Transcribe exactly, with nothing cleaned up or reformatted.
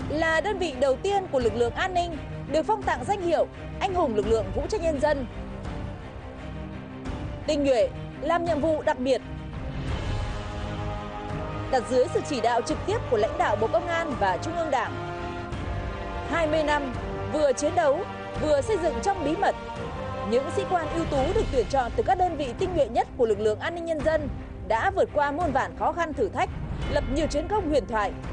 là đơn vị đầu tiên của lực lượng an ninh được phong tặng danh hiệu Anh hùng lực lượng vũ trang nhân dân. Tinh nhuệ, làm nhiệm vụ đặc biệt. Đặt dưới sự chỉ đạo trực tiếp của lãnh đạo Bộ Công an và Trung ương Đảng. hai mươi năm vừa chiến đấu, vừa xây dựng trong bí mật. Những sĩ quan ưu tú được tuyển chọn từ các đơn vị tinh nhuệ nhất của lực lượng an ninh nhân dân đã vượt qua muôn vàn khó khăn thử thách, lập nhiều chiến công huyền thoại,